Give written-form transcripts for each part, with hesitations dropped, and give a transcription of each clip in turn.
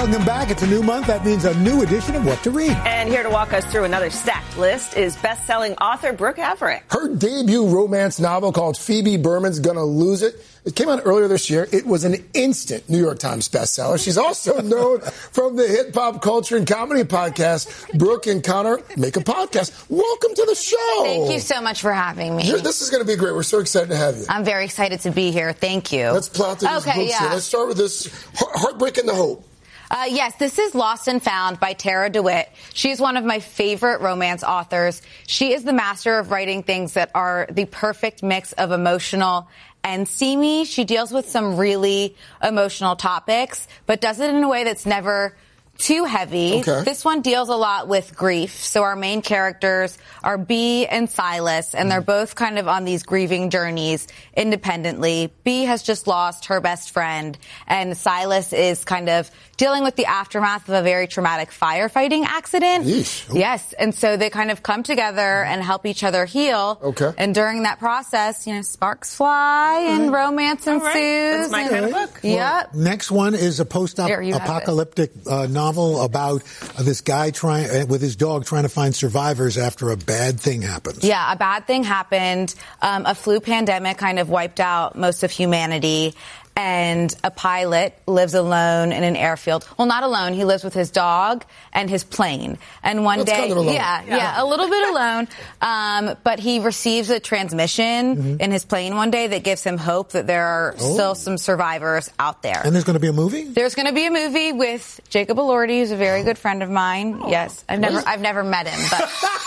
Welcome back. It's a new month. That means a new edition of What to Read. And here to walk us through another stacked list is best-selling author Brooke Everett. Her debut romance novel called Phoebe Berman's Gonna Lose It. It came out earlier this year. It was an instant New York Times bestseller. She's also known from the hit pop culture and comedy podcast, Brooke and Connor Make a Podcast. Welcome to the show. Thank you so much for having me. This is going to be great. We're so excited to have you. I'm very excited to be here. Thank you. Let's plow through these books here. Let's start with this Heartbreak and the Hope. Yes, this is Lost and Found by Tara DeWitt. She's one of my favorite romance authors. She is the master of writing things that are the perfect mix of emotional and steamy. She deals with some really emotional topics, but does it in a way that's never too heavy. Okay. This one deals a lot with grief. So our main characters are Bea and Silas, and they're both kind of on these grieving journeys independently. Bea has just lost her best friend, and Silas is kind of dealing with the aftermath of a very traumatic firefighting accident. Yeesh. Yes, and so they kind of come together and help each other heal. Okay. And during that process, sparks fly and romance ensues. That's my kind of book. Yep. Next one is a post-apocalyptic novel about this guy with his dog trying to find survivors after a bad thing happens. Yeah, a bad thing happened. A flu pandemic kind of wiped out most of humanity. And a pilot lives alone in an airfield. Well, not alone. He lives with his dog and his plane. And one day, kind of alone. Yeah, a little bit alone. But he receives a transmission in his plane one day that gives him hope that there are still some survivors out there. And there's going to be a movie? There's going to be a movie with Jacob Elordi, who's a very good friend of mine. Yes, I've never met him, but.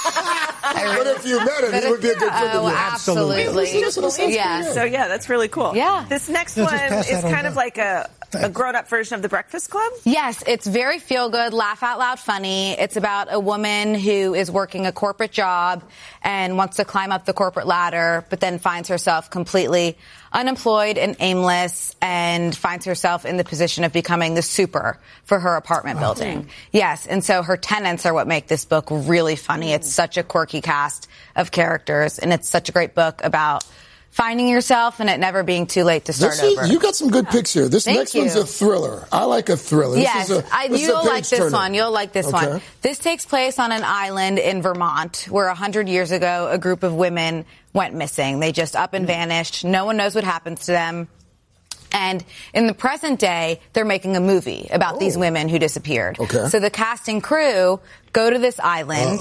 But if you met him, he would be a good friend of yours. Absolutely. Yeah. So, that's really cool. Yeah. This next one is kind of like a grown-up version of The Breakfast Club? Yes, it's very feel-good, laugh-out-loud funny. It's about a woman who is working a corporate job and wants to climb up the corporate ladder, but then finds herself completely unemployed and aimless and finds herself in the position of becoming the super for her apartment building. Yes, and so her tenants are what make this book really funny. It's such a quirky cast of characters, and it's such a great book about finding yourself and it never being too late to start over. You got some good picks here. This Thank next you. one's a thriller. I like a thriller. Yes, you'll like this turner. one. You'll like this one. This takes place on an island in Vermont where 100 years ago a group of women went missing. They just up and vanished. No one knows what happens to them. And in the present day, they're making a movie about these women who disappeared. Okay. So the cast and crew go to this island.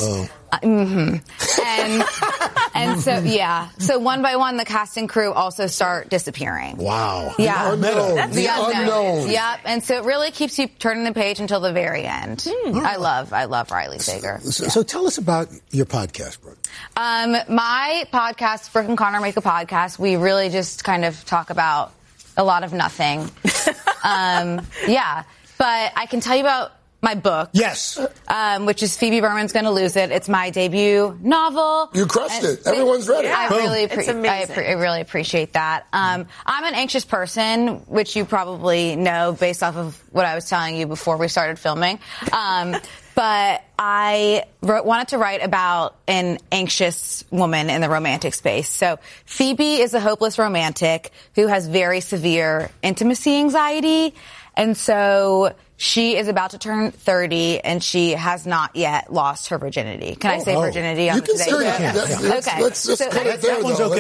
And so one by one, the cast and crew also start disappearing. Wow. Yeah. The unknown. Yep. And so it really keeps you turning the page until the very end. I love Riley Sager. So tell us about your podcast, Brooke. My podcast, Brooke and Connor Make a Podcast, we really just kind of talk about a lot of nothing. But I can tell you about my book. Yes. Which is Phoebe Berman's Gonna Lose It. It's my debut novel. You crushed it. Everyone's ready. I It's really appreciate that. I'm an anxious person, which you probably know based off of what I was telling you before we started filming. But I wanted to write about an anxious woman in the romantic space. So Phoebe is a hopeless romantic who has very severe intimacy anxiety. And so she is about to turn 30, and she has not yet lost her virginity. Can I say virginity on today's show? Okay. Let's just cut it there, though.